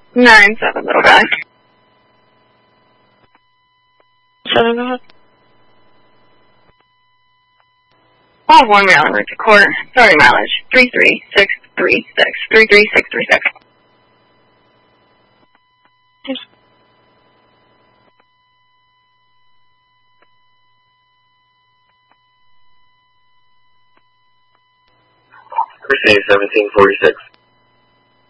9-7, little guy. 7, go ahead. All 1 Maryland route to court. Sorry, mileage. 33636. 33636. Yes. Receive 1746.